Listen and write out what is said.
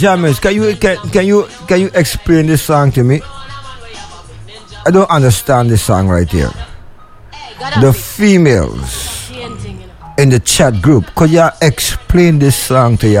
James, can you explain this song to me? I don't understand this song right here. The females in the chat group, could you explain this song to you?